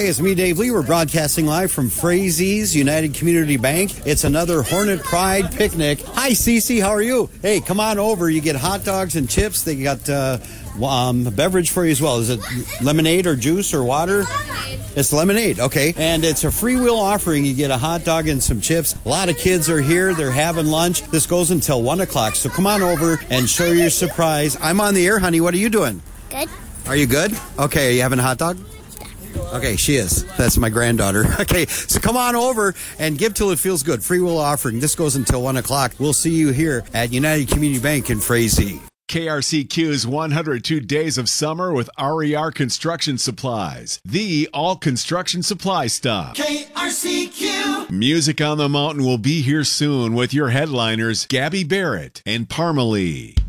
Hey, it's me, Dave Lee. We're broadcasting live from Frazie's United Community Bank. It's another Hornet Pride picnic. Hi, Cece. How are you? Hey, come on over. You get hot dogs and chips. They got a beverage for you as well. Is it lemonade or juice or water? Lemonade. It's lemonade. Okay. And it's a free will offering. You get a hot dog and some chips. A lot of kids are here. They're having lunch. This goes until 1 o'clock. So come on over and show your surprise. I'm on the air, honey. What are you doing? Good. Are you good? Okay. Are you having a hot dog? Okay, she is. That's my granddaughter. Okay, so come on over and give till it feels good. Free will offering. This goes until 1 o'clock. We'll see you here at United Community Bank in Frazee. KRCQ's 102 Days of Summer with RER Construction Supplies. The all construction supply stop. KRCQ. Music on the Mountain will be here soon with your headliners, Gabby Barrett and Parmalee.